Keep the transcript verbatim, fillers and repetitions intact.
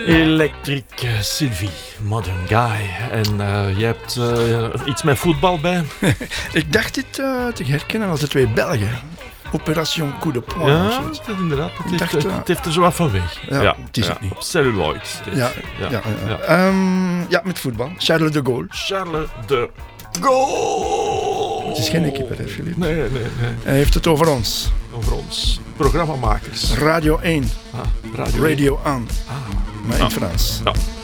Electric Sylvie, Modern Guy. En uh, je hebt uh, iets met voetbal bij? Ik dacht dit uh, te herkennen als de twee Belgen. Operation Coup de Poing. Ja, dat is inderdaad. Het heeft, dacht, uh, het heeft er zo wat van weg. Ja, ja het is ja, het niet. Op celluloid. Ja, ja, ja, ja. Ja. Um, ja, met voetbal. Charles de Gaulle. Charles de Gaulle. Het is geen equipe, hè, Philippe? Nee, nee, nee. Hij heeft het over ons. Over ons. Programmamakers. Radio één. Ah, Radio, Radio aan. Ah. Maar in ah. het Frans. Ja.